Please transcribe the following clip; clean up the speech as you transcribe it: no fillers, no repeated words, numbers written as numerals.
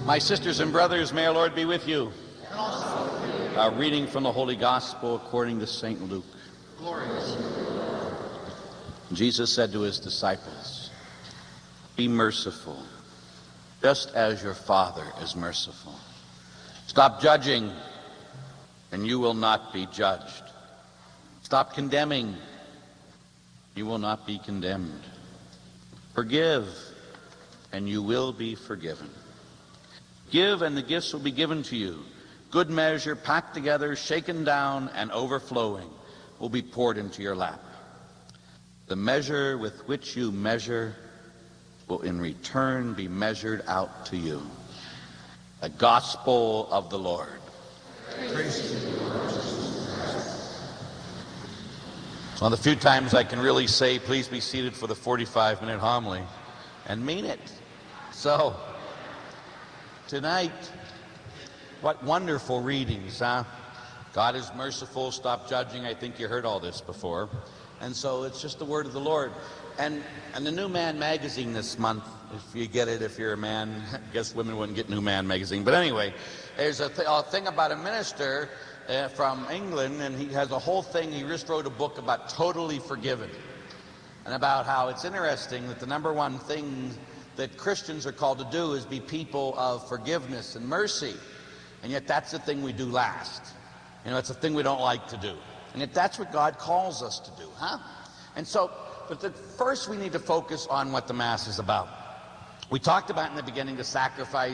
My sisters and brothers, may our Lord be with you. A reading from the Holy Gospel according to St. Luke. Jesus said to his disciples, "Be merciful, just as your Father is merciful. Stop judging, and you will not be judged. Stop condemning, you will not be condemned. Forgive, and you will be forgiven. Give, and the gifts will be given to you. Good measure, packed together, shaken down, and overflowing will be poured into your lap. The measure with which you measure will in return be measured out to you." The Gospel of the Lord. Praise to you, Lord Jesus Christ. It's one of the few times I can really say, please be seated for the 45-minute homily, and mean it. So, tonight, what wonderful readings, huh? God is merciful, stop judging. I think you heard all this before. And so it's just the word of the Lord. And the New Man magazine this month, if you get it, if you're a man, I guess women wouldn't get New Man magazine. But anyway, there's a thing about a minister from England, and he has a whole thing. He just wrote a book about totally forgiven, and about how it's interesting that the number one thing that Christians are called to do is be people of forgiveness and mercy. And yet that's the thing we do last. You know, it's the thing we don't like to do. And yet that's what God calls us to do, huh? And so, but first we need to focus on what the Mass is about. We talked about in the beginning the sacrifice